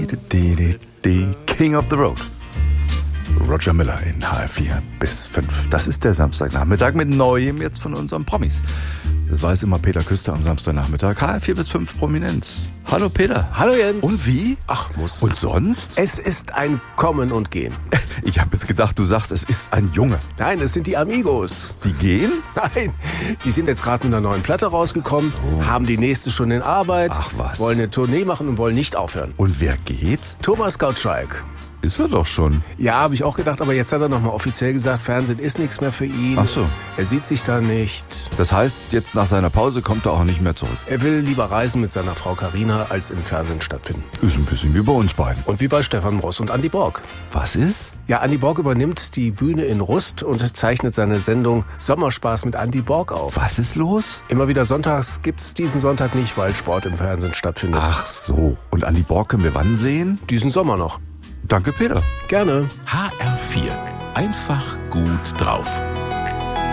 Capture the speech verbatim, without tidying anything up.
King of the Road. Roger Miller in H R vier bis fünf. Das ist der Samstagnachmittag mit Neuem jetzt von unseren Promis. Das weiß immer Peter Küster am Samstagnachmittag. H R vier bis fünf prominent. Hallo Peter. Hallo Jens. Und wie? Ach, muss. Und sonst? Es ist ein Kommen und Gehen. Ich habe jetzt gedacht, du sagst, es ist ein Junge. Nein, es sind die Amigos. Die gehen? Nein, die sind jetzt gerade mit einer neuen Platte rausgekommen, so. Haben die nächste schon in Arbeit, Ach was. Wollen eine Tournee machen und wollen nicht aufhören. Und wer geht? Thomas Gottschalk. Ist er doch schon. Ja, habe ich auch gedacht, aber jetzt hat er nochmal offiziell gesagt, Fernsehen ist nichts mehr für ihn. Ach so. Er sieht sich da nicht. Das heißt, jetzt nach seiner Pause kommt er auch nicht mehr zurück. Er will lieber reisen mit seiner Frau Carina, als im Fernsehen stattfinden. Ist ein bisschen wie bei uns beiden. Und wie bei Stefan Ross und Andi Borg. Was ist? Ja, Andi Borg übernimmt die Bühne in Rust und zeichnet seine Sendung Sommerspaß mit Andi Borg auf. Was ist los? Immer wieder sonntags gibt's diesen Sonntag nicht, weil Sport im Fernsehen stattfindet. Ach so. Und Andi Borg können wir wann sehen? Diesen Sommer noch. Danke, Peter. Gerne. H R vier. Einfach gut drauf.